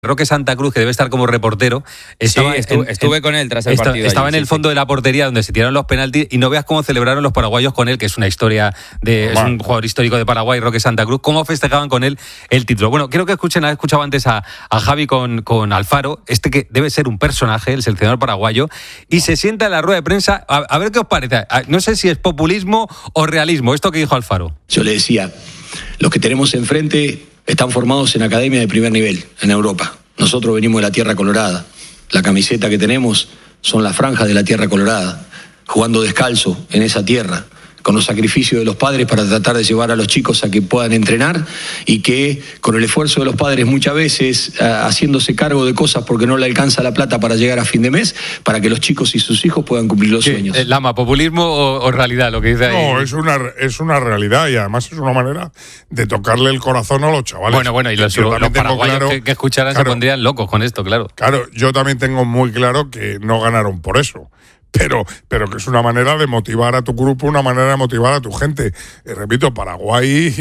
Roque Santa Cruz, que debe estar como reportero, estuve con él tras el partido. Estaba allí, en el fondo de la portería donde se tiraron los penaltis y no veas cómo celebraron los paraguayos con él, que es una historia es un jugador histórico de Paraguay, Roque Santa Cruz, cómo festejaban con él el título. Bueno, creo que han escuchado antes a Javi con Alfaro, que debe ser un personaje, el seleccionador paraguayo, y se sienta en la rueda de prensa, a ver qué os parece. No sé si es populismo o realismo, esto que dijo Alfaro. Yo le decía, los que tenemos enfrente están formados en academias de primer nivel, en Europa. Nosotros venimos de la Tierra Colorada. La camiseta que tenemos son las franjas de la Tierra Colorada, jugando descalzo en esa tierra, con los sacrificios de los padres para tratar de llevar a los chicos a que puedan entrenar y que con el esfuerzo de los padres muchas veces haciéndose cargo de cosas porque no le alcanza la plata para llegar a fin de mes, para que los chicos y sus hijos puedan cumplir los sueños. Lama, ¿populismo o realidad lo que dice ahí? No, es una realidad y además es una manera de tocarle el corazón a los chavales. Bueno, y los paraguayos que escucharan se pondrían locos con esto, claro. Claro, yo también tengo muy claro que no ganaron por eso. Pero que es una manera de motivar a tu grupo, una manera de motivar a tu gente. Repito, Paraguay,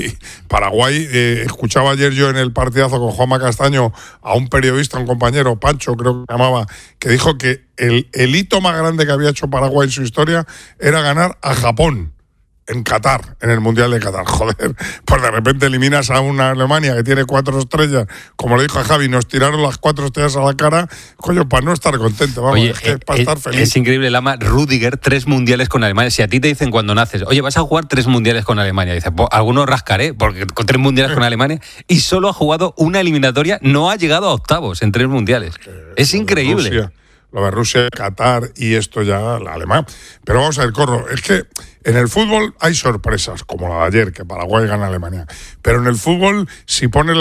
escuchaba ayer yo en el partidazo con Juanma Castaño a un periodista, un compañero, Pancho creo que se llamaba, que dijo que el hito más grande que había hecho Paraguay en su historia era ganar a Japón en Qatar, en el Mundial de Qatar. Joder, pues de repente eliminas a una Alemania que tiene 4 estrellas, como le dijo a Javi, nos tiraron las 4 estrellas a la cara, coño, para no estar contento, vamos. Oye, es para estar feliz. Es increíble, Lama, Rüdiger, 3 mundiales con Alemania. Si a ti te dicen cuando naces, oye, vas a jugar 3 mundiales con Alemania, dices, pues algunos rascaré, porque con 3 mundiales con Alemania, y solo ha jugado una eliminatoria, no ha llegado a octavos en 3 mundiales. Es increíble. Lo de Rusia, Qatar y esto ya, la alemán. Pero vamos a ver, Corro, es que en el fútbol hay sorpresas, como la de ayer, que Paraguay gana a Alemania. Pero en el fútbol, si pones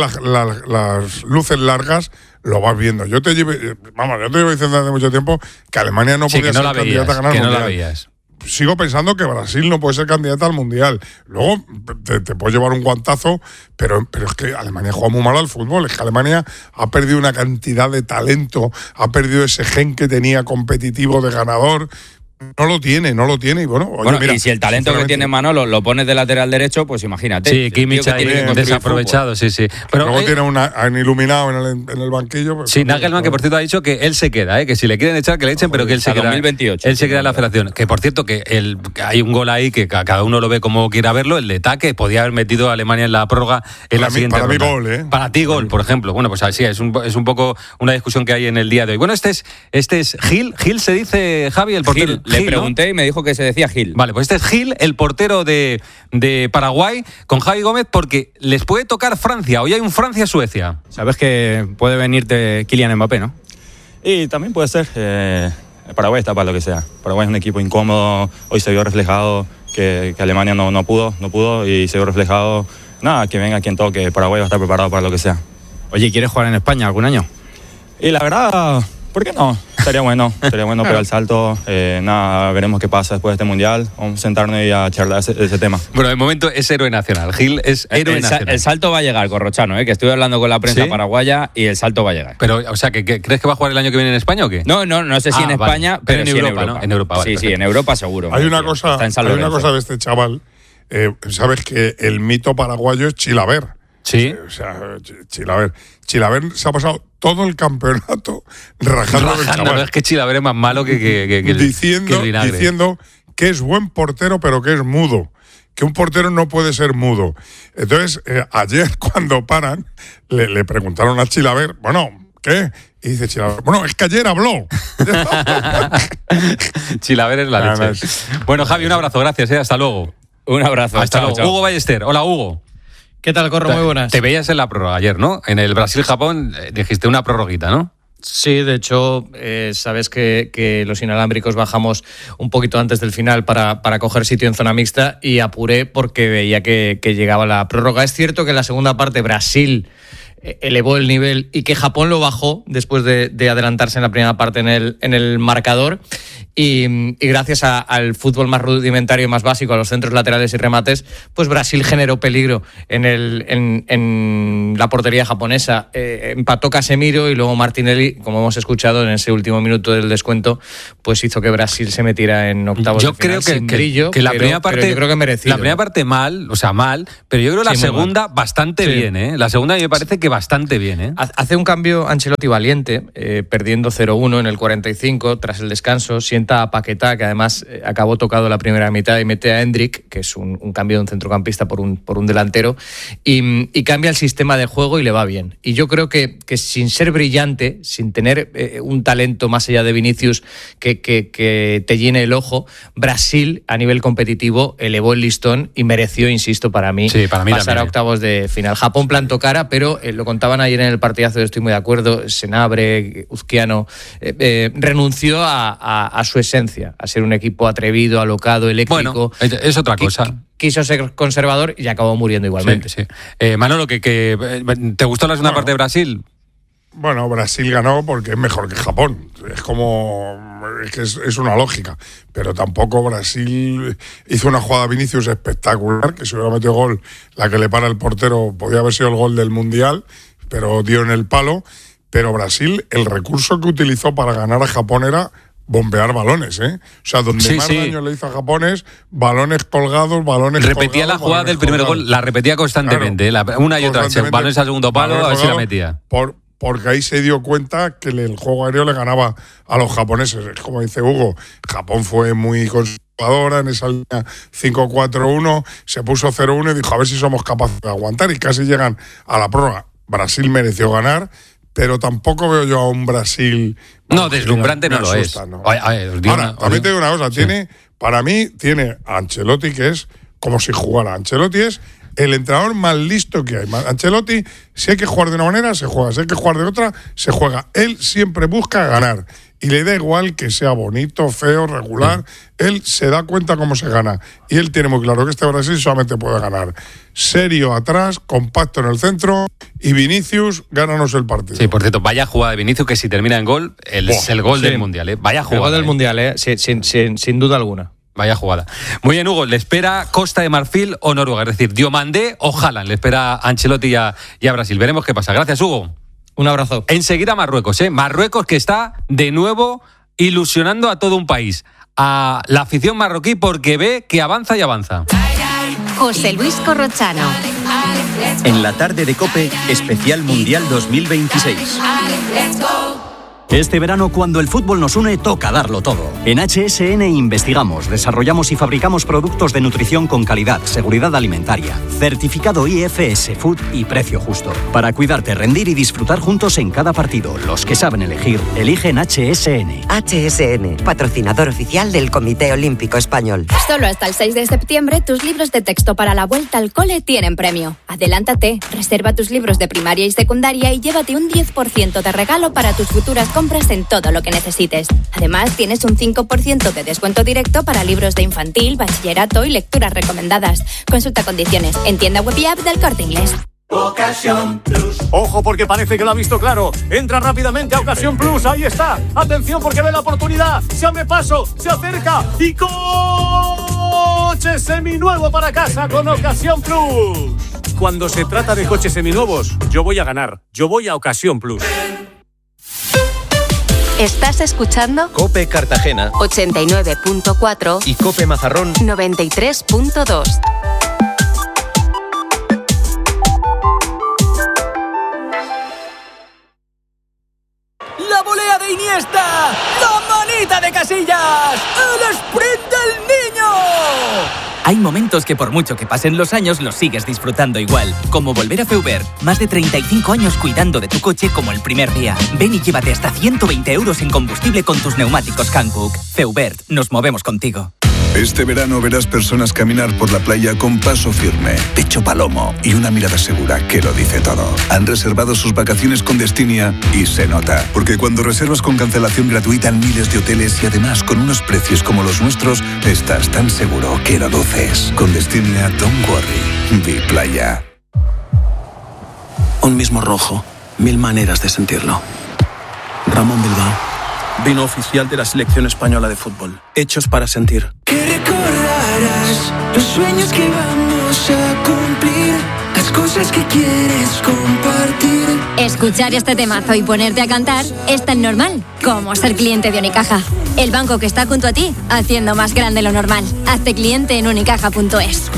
las luces largas, lo vas viendo. Yo te llevo diciendo hace mucho tiempo que Alemania no podía ser candidata a ganar el Mundial. No la veías. Sigo pensando que Brasil no puede ser candidata al Mundial. Luego te puede llevar un guantazo, pero es que Alemania juega muy mal al fútbol. Es que Alemania ha perdido una cantidad de talento, ha perdido ese gen que tenía competitivo de ganador. No lo tiene. Y bueno, mira, y si el talento que tiene Manolo lo pones de lateral derecho, pues imagínate. Sí, Kimmich ahí desaprovechado, sí. Pero luego tiene un iluminado en el banquillo. Pues, sí, Nagelsmann, que por cierto ha dicho que él se queda, que si le quieren echar, que le echen, pero que él se queda. 2028. Él se queda en la federación. Que por cierto, que hay un gol ahí que cada uno lo ve como quiera verlo, el de Taque, podía haber metido a Alemania en la prórroga en la siguiente ronda. Para mí gol, Para ti gol, por ejemplo. Bueno, pues así es un poco una discusión que hay en el día de hoy. Bueno, este es Gil. Gil se dice, Javi, el portero. Gil, le pregunté y me dijo que se decía Gil. Vale, pues este es Gil, el portero de Paraguay, con Javi Gómez, porque les puede tocar Francia. Hoy hay un Francia-Suecia. Sabes que puede venirte Kylian Mbappé, ¿no? Y también puede ser. Paraguay está para lo que sea. Paraguay es un equipo incómodo. Hoy se vio reflejado que Alemania no pudo y se vio reflejado. Nada, que venga quien toque. Paraguay va a estar preparado para lo que sea. Oye, ¿quieres jugar en España algún año? Y la verdad, ¿por qué no? Estaría bueno pegar el salto. Nada, veremos qué pasa después de este Mundial. Vamos a sentarnos y a charlar ese tema. Bueno, de momento es héroe nacional. Gil es héroe nacional. El salto va a llegar, Corrochano, que estuve hablando con la prensa paraguaya y el salto va a llegar. Pero, o sea, ¿crees que va a jugar el año que viene en España o qué? No sé si en España, vale. Pero en Europa, ¿no? En Europa, vale. Sí, en Europa seguro. Hay una cosa de este chaval. Sabes que el mito paraguayo es Chilaver. Sí. O sea, Chilaver se ha pasado todo el campeonato rajando del chaval. No, es que Chilaver es más malo que diciendo que es buen portero, pero que es mudo. Que un portero no puede ser mudo. Entonces, ayer cuando paran, le preguntaron a Chilaver, bueno, ¿qué? Y dice Chilaver, bueno, es que ayer habló. Chilaver es la leche. Bueno, Javi, un abrazo, gracias, hasta luego. Un abrazo. Hasta luego. Hugo Ballester, hola Hugo. ¿Qué tal, Corro? Muy buenas. Te veías en la prórroga ayer, ¿no? En el Brasil-Japón dijiste una prórroguita, ¿no? Sí, de hecho, sabes que los inalámbricos bajamos un poquito antes del final para coger sitio en zona mixta y apuré porque veía que llegaba la prórroga. Es cierto que en la segunda parte Brasil elevó el nivel y que Japón lo bajó después de adelantarse en la primera parte en el marcador. y gracias al fútbol más rudimentario y más básico, a los centros laterales y remates, pues Brasil generó peligro en la portería japonesa. Empató Casemiro y luego Martinelli, como hemos escuchado en ese último minuto del descuento, pues hizo que Brasil se metiera en octavos de final sin brillo, que la primera parte, yo creo que merecido. La primera parte mal, pero yo creo la segunda bastante bien, La segunda me parece que bastante bien, Hace un cambio Ancelotti valiente, perdiendo 0-1 en el 45 tras el descanso, sienta a Paquetá, que además acabó tocado la primera mitad, y mete a Hendrik, que es un cambio de un centrocampista por un delantero, y cambia el sistema de juego y le va bien. Y yo creo que sin ser brillante, sin tener un talento más allá de Vinicius que te llene el ojo, Brasil a nivel competitivo elevó el listón y mereció, insisto, para mí pasar también, a octavos de final. Japón plantó cara, pero lo contaban ayer en el partidazo, estoy muy de acuerdo, Senabre, Uzquiano, renunció a su esencia, a ser un equipo atrevido, alocado, eléctrico. Bueno, es otra cosa. Quiso ser conservador y acabó muriendo igualmente. Sí. Manolo, ¿te gustó la segunda parte de Brasil? Bueno, Brasil ganó porque es mejor que Japón. Es una lógica. Pero tampoco Brasil hizo una jugada Vinicius espectacular, que si hubiera metido gol, la que le para el portero podía haber sido el gol del Mundial, pero dio en el palo. Pero Brasil, el recurso que utilizó para ganar a Japón era bombear balones, O sea, donde más daño le hizo a Japón es balones colgados, repetía la jugada del primer gol, la repetía constantemente, claro, una y otra vez, balones al segundo palo, a ver si la metía. Porque ahí se dio cuenta que el juego aéreo le ganaba a los japoneses. Es como dice Hugo, Japón fue muy conservadora en esa línea 5-4-1, se puso 0-1 y dijo a ver si somos capaces de aguantar, y casi llegan a la prórroga. Brasil mereció ganar, pero tampoco veo yo a un Brasil... No, deslumbrante no lo es. ¿No? Ahora, también te digo una cosa, para mí tiene a Ancelotti, que es como si jugara. Ancelotti es el entrenador más listo que hay. Ancelotti, si hay que jugar de una manera, se juega. Si hay que jugar de otra, se juega. Él siempre busca ganar. Y le da igual que sea bonito, feo, regular. Él se da cuenta cómo se gana. Y él tiene muy claro que este Brasil solamente puede ganar serio atrás, compacto en el centro, y Vinicius, gánanos el partido. Sí, por cierto, vaya jugada de Vinicius, que si termina en gol, es el gol del Mundial. Vaya jugada. El gol del Mundial, sin duda alguna. Vaya jugada. Muy bien, Hugo, ¿le espera Costa de Marfil o Noruega? Es decir, Diomandé o Haaland. Le espera a Ancelotti y a Brasil. Veremos qué pasa. Gracias, Hugo. Un abrazo. Enseguida Marruecos, Marruecos, que está de nuevo ilusionando a todo un país, a la afición marroquí, porque ve que avanza y avanza. José Luis Corrochano. En la tarde de COPE, especial Mundial 2026. Este verano, cuando el fútbol nos une, toca darlo todo. En HSN investigamos, desarrollamos y fabricamos productos de nutrición con calidad, seguridad alimentaria, certificado IFS Food y precio justo. Para cuidarte, rendir y disfrutar juntos en cada partido. Los que saben elegir, eligen HSN. HSN, patrocinador oficial del Comité Olímpico Español. Solo hasta el 6 de septiembre, tus libros de texto para la vuelta al cole tienen premio. Adelántate, reserva tus libros de primaria y secundaria y llévate un 10% de regalo para tus futuras compras en todo lo que necesites. Además, tienes un 5% de descuento directo para libros de infantil, bachillerato y lecturas recomendadas. Consulta condiciones en tienda web y app del Corte Inglés. Ocasión Plus. Ojo, porque parece que lo ha visto claro. Entra rápidamente a Ocasión Plus. Ahí está. Atención, porque ve la oportunidad. Se abre paso, se acerca y coche seminuevo para casa con Ocasión Plus. Cuando se trata de coches seminuevos, yo voy a ganar. Yo voy a Ocasión Plus. ¿Estás escuchando? COPE Cartagena 89.4 y COPE Mazarrón 93.2. La volea de Iniesta, la manita de Casillas, el sprint del niño. Hay momentos que por mucho que pasen los años los sigues disfrutando igual, como volver a Feubert. Más de 35 años cuidando de tu coche como el primer día. Ven y llévate hasta 120 euros en combustible con tus neumáticos Hankook. Feubert, nos movemos contigo. Este verano verás personas caminar por la playa con paso firme, pecho palomo y una mirada segura que lo dice todo. Han reservado sus vacaciones con Destinia y se nota, porque cuando reservas con cancelación gratuita en miles de hoteles y además con unos precios como los nuestros, estás tan seguro que lo duces. Con Destinia, don't worry. Vi playa. Un mismo rojo, 1000 maneras de sentirlo. Ramón Bilbao. Vino oficial de la selección española de fútbol. Hechos para sentir. Que recordarás los sueños que vamos a cumplir, las cosas que quieres compartir. Escuchar este temazo y ponerte a cantar es tan normal como ser cliente de Unicaja. El banco que está junto a ti, haciendo más grande lo normal. Hazte cliente en unicaja.es.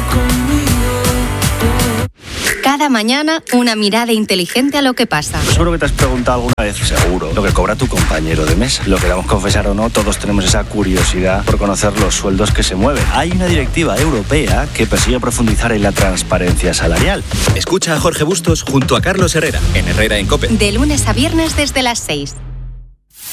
Cada mañana, una mirada inteligente a lo que pasa. Seguro que te has preguntado alguna vez, seguro, lo que cobra tu compañero de mesa. Lo queramos confesar o no, todos tenemos esa curiosidad por conocer los sueldos que se mueven. Hay una directiva europea que persigue profundizar en la transparencia salarial. Escucha a Jorge Bustos junto a Carlos Herrera, en Herrera en COPE. De lunes a viernes desde las 6.